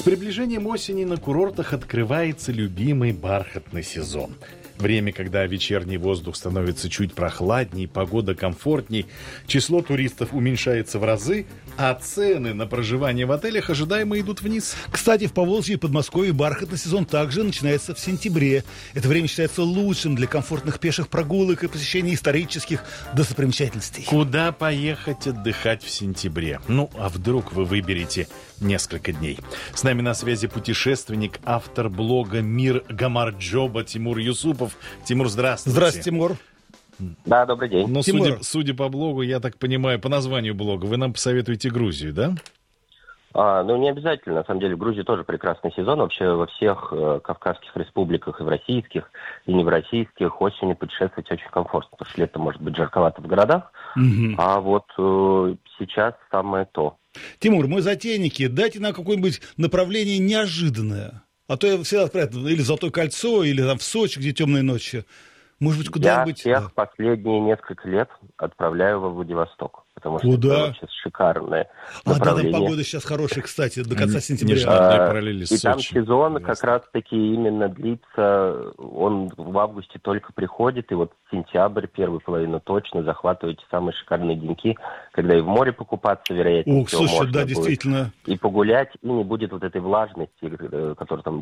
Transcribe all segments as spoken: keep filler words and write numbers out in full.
приближением осени на курортах открывается любимый бархатный сезон. Время, когда вечерний воздух становится чуть прохладней, погода комфортней, число туристов уменьшается в разы, а цены на проживание в отелях ожидаемо идут вниз. Кстати, в Поволжье и Подмосковье бархатный сезон также начинается в сентябре. Это время считается лучшим для комфортных пеших прогулок и посещения исторических достопримечательностей. Куда поехать отдыхать в сентябре? Ну, а вдруг вы выберете несколько дней? С нами на связи путешественник, автор блога «Мир Гамарджоба» Тимур Юсупов. Тимур, здравствуйте. Здравствуйте, Тимур. Да, добрый день. Ну, судя, судя по блогу, я так понимаю, по названию блога, вы нам посоветуете Грузию, да? А, ну, не обязательно. На самом деле, в Грузии тоже прекрасный сезон. Вообще во всех э, кавказских республиках, и в российских, и не в российских, осенью путешествовать очень комфортно, потому что летом может быть жарковато в городах, угу. а вот э, сейчас самое то. Тимур, мы затейники, дайте нам какое-нибудь направление неожиданное. А то я всегда отправляю или в Золотое кольцо, или там в Сочи, где темные ночи. Может быть, куда-нибудь... Я всех да. последние несколько лет отправляю во Владивосток, потому что Куда? это сейчас шикарное а, направление. Да, там погода сейчас хорошая, кстати, до конца сентября. Не, не а, параллели с и там Сочи. сезон как раз-таки именно длится, он в августе только приходит, и вот сентябрь, первую половину точно захватываете самые шикарные деньки, когда и в море покупаться, вероятнее Ух, всего, слушай, можно да, будет, действительно. и погулять, и не будет вот этой влажности, которая там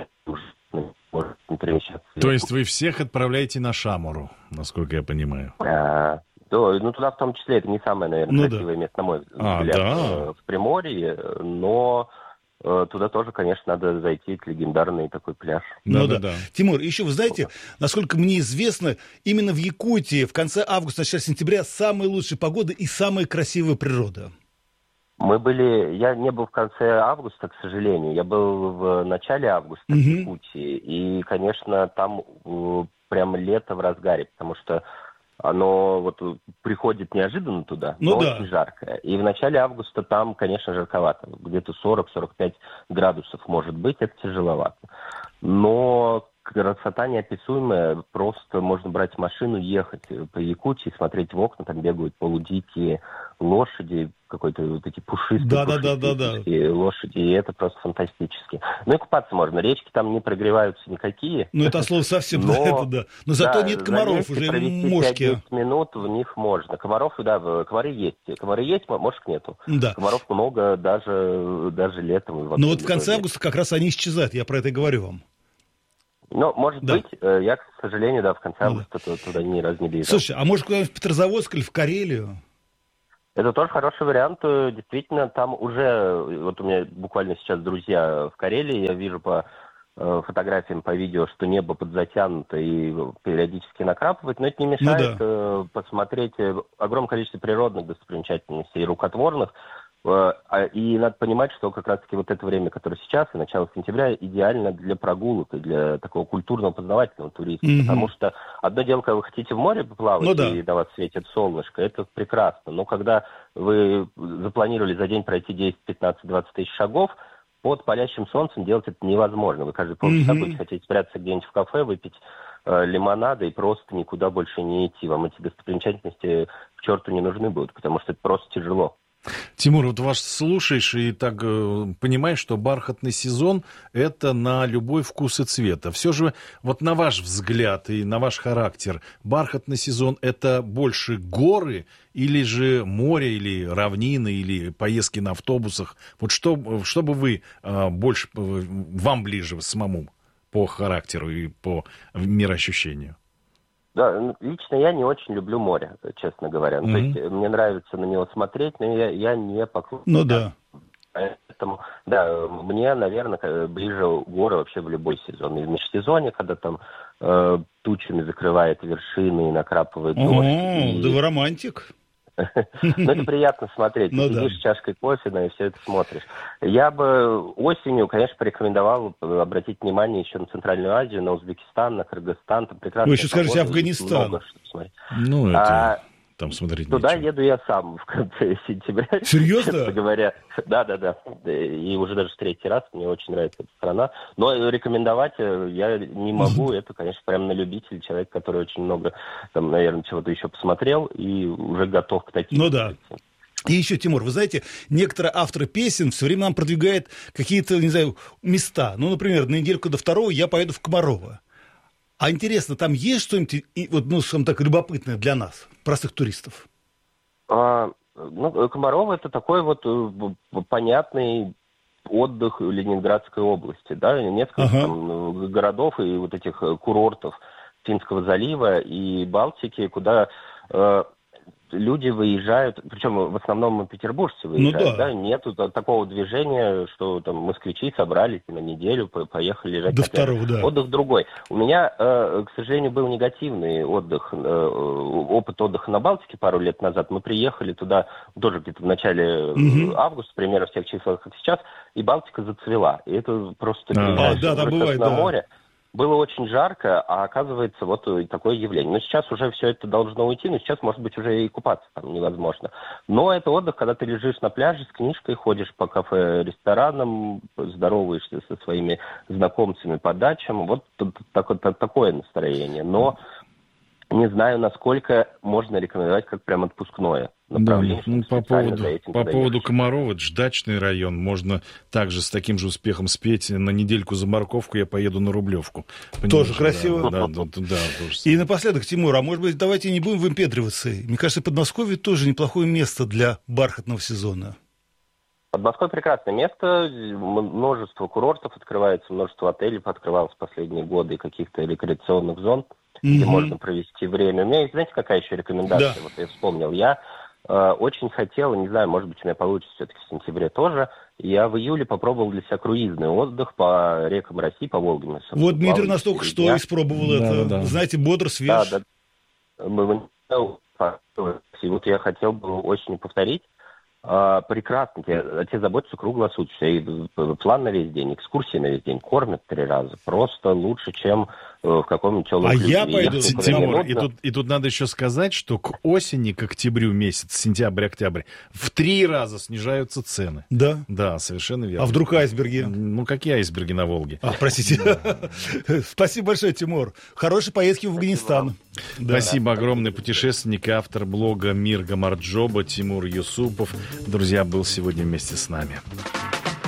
может не перемещаться. То есть вы всех отправляете на Шамору, насколько я понимаю? А, да, ну туда в том числе это не самое, наверное, ну, красивое да. место, на мой а, взгляд, да? в Приморье, но э, туда тоже, конечно, надо зайти, это легендарный такой пляж. Ну да, да. да. Тимур, еще вы знаете, насколько мне известно, именно в Якутии в конце августа, начале сентября самая лучшая погода и самая красивая природа. Мы были, я не был в конце августа, к сожалению, я был в начале августа угу. в Якутии, и, конечно, там э, прям лето в разгаре, потому что оно вот приходит неожиданно туда, ну, но да. очень жаркое. И в начале августа там, конечно, жарковато, где-то сорок-сорок пять градусов может быть, это тяжеловато. Но красота неописуемая, просто можно брать машину, ехать по Якутии, смотреть в окна, там бегают полудикие лошади, какой-то вот эти пушистые, да, пушистые, да, да, пушистые да. лошади, и это просто фантастически. Ну и купаться можно, речки там не прогреваются никакие. Ну это слово совсем, но, да, это да. Но зато да, нет комаров, уже мошки. пять-десять минут в них можно. Комаров, да, комары есть. Комары есть, мошек нету. Да. Комаров много даже, даже летом. Но вот в конце августа как раз они исчезают, я про это и говорю вам. Ну, может да. быть, я, к сожалению, да, в конце ну, августа да. туда ни разу не доезжал. Слушай, а может куда-нибудь в Петрозаводск или в Карелию? Это тоже хороший вариант. Действительно, там уже, вот у меня буквально сейчас друзья в Карелии, я вижу по э, фотографиям, по видео, что небо подзатянуто и периодически накрапывает, но это не мешает ну, да. э, посмотреть огромное количество природных достопримечательностей и рукотворных. И надо понимать, что как раз-таки вот это время, которое сейчас, и начало сентября, идеально для прогулок и для такого культурного познавательного туризма. Mm-hmm. Потому что одно дело, когда вы хотите в море поплавать, ну, да. и на вас светит солнышко, это прекрасно. Но когда вы запланировали за день пройти десять, пятнадцать, двадцать тысяч шагов, под палящим солнцем делать это невозможно. Вы каждые полчаса mm-hmm. будете хотеть спрятаться где-нибудь в кафе, выпить э, лимонада и просто никуда больше не идти. Вам эти достопримечательности к черту не нужны будут, потому что это просто тяжело. Тимур, вот вас слушаешь и так э, понимаешь, что бархатный сезон – это на любой вкус и цвет. А все же, вот на ваш взгляд и на ваш характер, бархатный сезон – это больше горы или же море, или равнины, или поездки на автобусах? Вот что, что бы вы э, больше, вам ближе самому по характеру и по мироощущению? Да, лично я не очень люблю море, честно говоря. Mm-hmm. То есть мне нравится на него смотреть, но я, я не поклонник. Ну да. Поэтому, да, мне, наверное, ближе горы вообще в любой сезон. И в межсезонье, когда там э, тучами закрывает вершины и накрапывает дождь. О, да вы романтик. Ну, это приятно смотреть. Ты сидишь с чашкой кофе, и все это смотришь. Я бы осенью, конечно, порекомендовал обратить внимание еще на Центральную Азию, на Узбекистан, на Кыргызстан. Там прекрасно. Вы еще скажете Афганистан. Ну, это... Там смотреть Туда нечего. еду я сам в конце сентября. Серьезно? Честно говоря. Да, да, да. И уже даже в третий раз. Мне очень нравится эта страна. Но рекомендовать я не могу. Это, конечно, прям на любителя. Человек, который очень много, там, наверное, чего-то еще посмотрел и уже готов к таким. Ну да. И еще, Тимур, вы знаете, некоторые авторы песен все время нам продвигают какие-то, не знаю, места. Ну, например, на недельку до второго я поеду в Комарово. А интересно, там есть что-нибудь, вот, ну, скажем так, любопытное для нас, простых туристов? А, ну, Комарово — это такой вот понятный отдых в Ленинградской области, да, несколько ага. там городов и вот этих курортов Финского залива и Балтики, куда э, люди выезжают, причем в основном петербуржцы выезжают, ну, да. да, нету такого движения, что там москвичи собрались на неделю, поехали лежать. До второго, да. Отдых другой. У меня, э, к сожалению, был негативный отдых, э, опыт отдыха на Балтике пару лет назад. Мы приехали туда тоже где-то в начале угу. августа, примерно в тех числах, как сейчас, и Балтика зацвела. И это просто а, да, да, бывает, на да. море. Было очень жарко, а оказывается вот такое явление. Но сейчас уже все это должно уйти, но сейчас, может быть, уже и купаться там невозможно. Но это отдых, когда ты лежишь на пляже с книжкой, ходишь по кафе, ресторанам, здороваешься со своими знакомцами по дачам. Вот такое, такое настроение. Но не знаю, насколько можно рекомендовать как прям отпускное направление. Да, ну, по поводу, по поводу Комарова, это ж дачный район. Можно также с таким же успехом спеть: на недельку за морковку я поеду на Рублевку. Понимаешь? Тоже красиво. Да, да, да, да, тоже. И напоследок, Тимур, а может быть, давайте не будем выпендриваться. Мне кажется, Подмосковье тоже неплохое место для бархатного сезона. Подмосковье прекрасное место, множество курортов открывается, множество отелей открывалось в последние годы и каких-то рекреационных зон, где mm-hmm. можно провести время. У меня есть, знаете, какая еще рекомендация? Да. Вот я вспомнил. Я э, очень хотел, не знаю, может быть, у меня получится все-таки в сентябре тоже, я в июле попробовал для себя круизный отдых по рекам России, по Волге. Вот Дмитрий нас только что дня. испробовал да, это. Да, да. Знаете, бодр, свеж. Да, да. И вот я хотел бы очень повторить. А, прекрасно, тебе, тебе заботятся круглосуточно. И план на весь день, экскурсии на весь день, кормят три раза. Просто лучше, чем в каком-нибудь человеке. А я пойду. Тимур, и тут, и тут надо еще сказать, что к осени, к октябрю месяц, сентябрь-октябрь, в три раза снижаются цены. Да? Да, совершенно верно. А вдруг айсберги? Ну, какие айсберги на Волге? А, простите. Спасибо большое, Тимур. Хорошей поездки в Афганистан. Спасибо огромное. Путешественник и автор блога «Мир Гамарджоба» Тимур Юсупов. Друзья, был сегодня вместе с нами.